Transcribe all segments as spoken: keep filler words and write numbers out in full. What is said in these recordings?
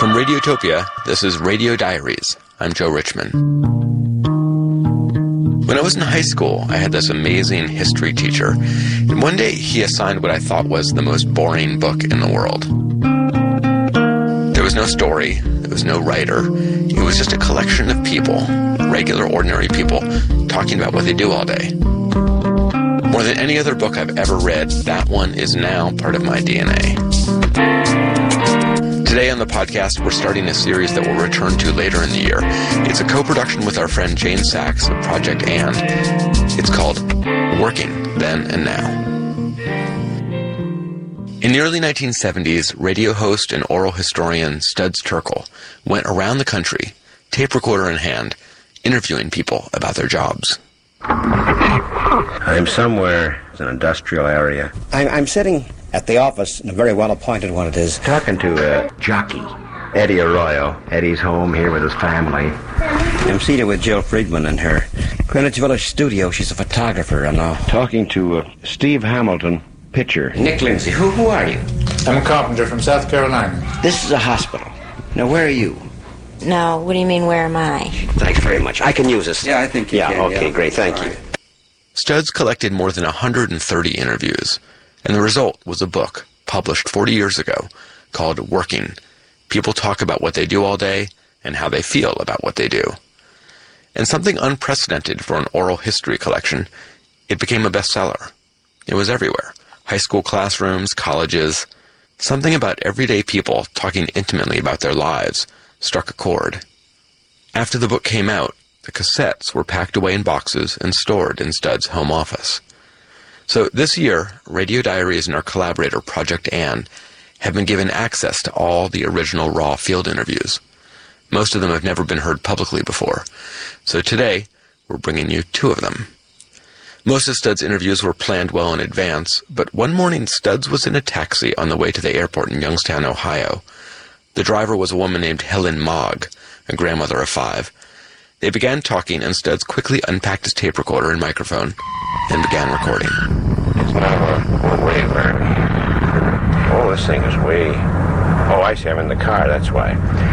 From Radiotopia, this is Radio Diaries. I'm Joe Richman. When I was in high school, I had this amazing history teacher, and one day he assigned what I thought was the most boring book in the world. There was no story, there was no writer, it was just a collection of people, regular, ordinary people, talking about what they do all day. More than any other book I've ever read, that one is now part of my D N A. Today on the podcast, we're starting a series that we'll return to later in the year. It's a co-production with our friend Jane Sachs of Project And. It's called Working Then and Now. In the early nineteen seventies, radio host and oral historian Studs Terkel went around the country, tape recorder in hand, interviewing people about their jobs. I'm somewhere in an industrial area. I'm, I'm sitting at the office, and a very well-appointed one it is. Talking to a jockey, Eddie Arroyo. Eddie's home here with his family. I'm seated with Jill Friedman in her Greenwich Village studio. She's a photographer, I know. Talking to uh, Steve Hamilton, pitcher. Nick Lindsay, who, who are you? I'm a carpenter from South Carolina. This is a hospital. Now, where are you? No, what do you mean, where am I? Thanks very much. I can use this. Yeah, I think you yeah, can. Okay, yeah, great, thank you. Right. Studs collected more than one hundred thirty interviews, and the result was a book published forty years ago called Working. People talk about what they do all day and how they feel about what they do. And something unprecedented for an oral history collection, it became a bestseller. It was everywhere. High school classrooms, colleges. Something about everyday people talking intimately about their lives struck a chord. After the book came out, the cassettes were packed away in boxes and stored in Studs' home office. So this year, Radio Diaries and our collaborator, Project And, have been given access to all the original raw field interviews. Most of them have never been heard publicly before. So today, we're bringing you two of them. Most of Studs' interviews were planned well in advance, but one morning Studs was in a taxi on the way to the airport in Youngstown, Ohio. The driver was a woman named Helen Mogg, a grandmother of five. They began talking, and Studs quickly unpacked his tape recorder and microphone and began recording. It's now uh, way where... Oh, this thing is way... Oh, I see. I'm in the car. That's why.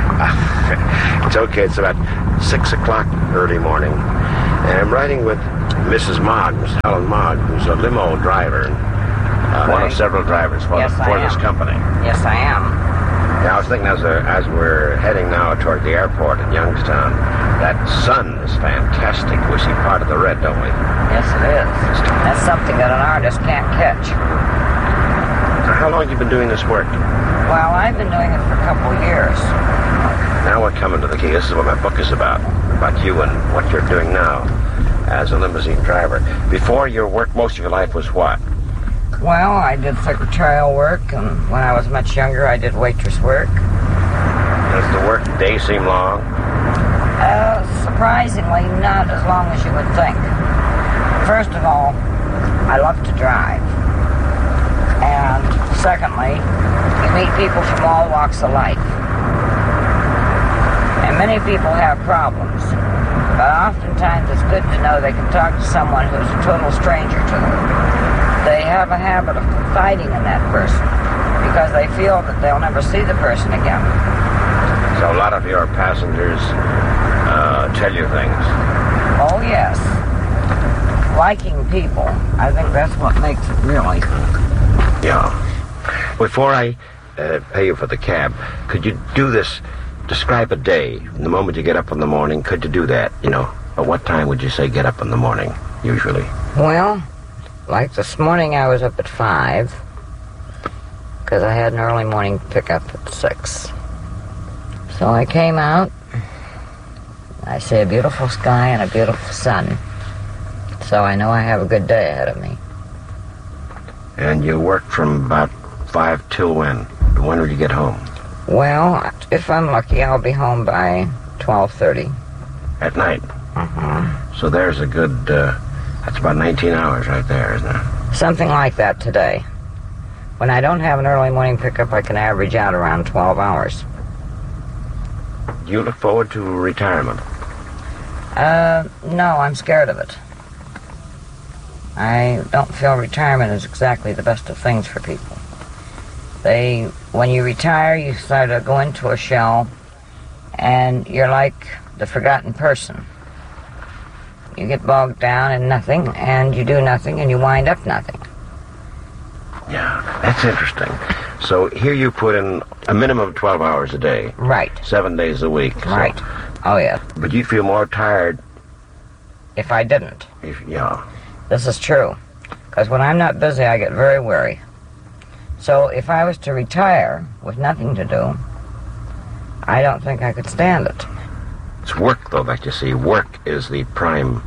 Uh, it's okay. It's about six o'clock early morning, and I'm riding with Missus Mogg, Miss Helen Mogg, who's a limo driver, uh, one of several drivers for, yes, the, for this company. Yes, I am. Yeah, I was thinking as, uh, as we're heading now toward the airport in Youngstown, that sun is fantastic. We see part of the red, don't we? Yes, it is. That's something that an artist can't catch. So how long have you been doing this work? Well, I've been doing it for a couple of years. Now we're coming to the key. This is what my book is about, about you and what you're doing now as a limousine driver. Before your work, most of your life was what? Well, I did secretarial work, and when I was much younger, I did waitress work. Does the work day seem long? Uh, surprisingly, not as long as you would think. First of all, I love to drive. And secondly, you meet people from all walks of life. And many people have problems, but oftentimes it's good to know they can talk to someone who's a total stranger to them. They have a habit of confiding in that person because they feel that they'll never see the person again. So a lot of your passengers uh, tell you things. Oh, yes. Liking people, I think that's what makes it really. Yeah. Before I uh, pay you for the cab, could you do this? Describe a day. From the moment you get up in the morning, could you do that? You know, at what time would you say get up in the morning, usually? Well, like this morning I was up at five, because I had an early morning pickup at six. So I came out, I see a beautiful sky and a beautiful sun, so I know I have a good day ahead of me. And you work from about five till when? When will you get home? Well, if I'm lucky, I'll be home by twelve thirty. At night? Uh-huh. So there's a good, uh, that's about nineteen hours right there, isn't it? Something like that today. When I don't have an early morning pickup, I can average out around twelve hours. Do you look forward to retirement? Uh, no, I'm scared of it. I don't feel retirement is exactly the best of things for people. They, when you retire, you sort of go into a shell, and you're like the forgotten person. You get bogged down in nothing, and you do nothing, and you wind up nothing. Yeah, that's interesting. So here you put in a minimum of twelve hours a day. Right. Seven days a week. So, right. Oh, yeah. But you feel more tired. If I didn't. If, yeah. This is true. Because when I'm not busy, I get very weary. So if I was to retire with nothing to do, I don't think I could stand it. It's work, though, that you see. Work is the prime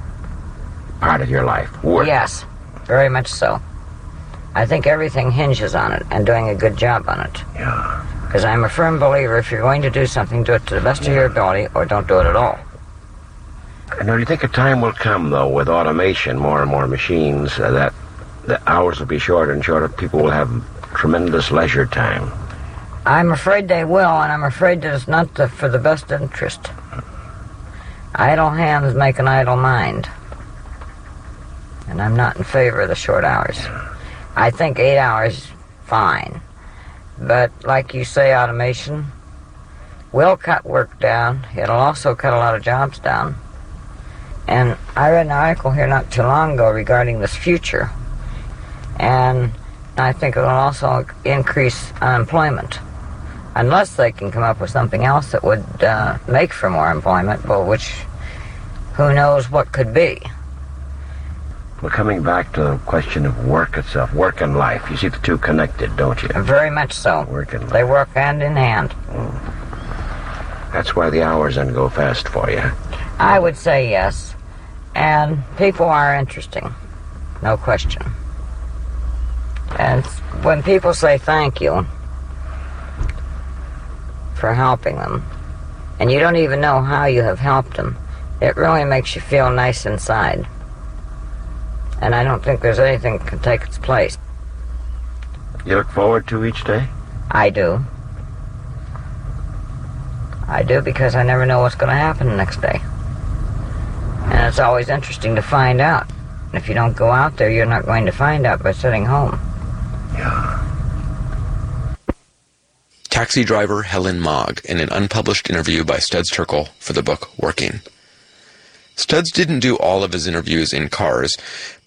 part of your life. Work. Yes, very much so. I think everything hinges on it and doing a good job on it. Yeah. Because I'm a firm believer, if you're going to do something, do it to the best yeah. of your ability or don't do it at all. Now, do you think a time will come, though, with automation, more and more machines, uh, that the hours will be shorter and shorter, people will have tremendous leisure time? I'm afraid they will, and I'm afraid that it's not the, for the best interest. Idle hands make an idle mind. And I'm not in favor of the short hours. I think eight hours, fine. But like you say, automation will cut work down. It'll also cut a lot of jobs down. And I read an article here not too long ago regarding this future. And I think it will also increase unemployment. Unless they can come up with something else that would uh, make for more employment, but which, who knows what could be. Well, coming back to the question of work itself, work and life, you see the two connected, don't you? Very much so. Work and life. They work hand in hand. Mm. That's why the hours then go fast for you. I would say yes. And people are interesting, no question. And when people say thank you for helping them, and you don't even know how you have helped them, it really makes you feel nice inside. And I don't think there's anything that can take its place. You look forward to each day? I do. I do, because I never know what's going to happen the next day. And it's always interesting to find out. If you don't go out there, you're not going to find out by sitting home. Yeah. Taxi driver Helen Mogg in an unpublished interview by Studs Terkel for the book Working. Studs didn't do all of his interviews in cars,